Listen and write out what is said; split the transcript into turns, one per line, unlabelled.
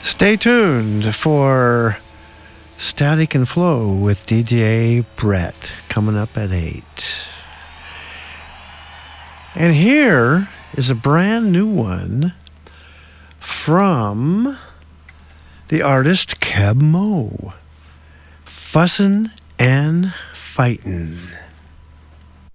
Stay tuned for Static and Flow with DJ Brett coming up at 8. And here is a brand new one from the artist Keb Mo, Fussin' and Fightin'.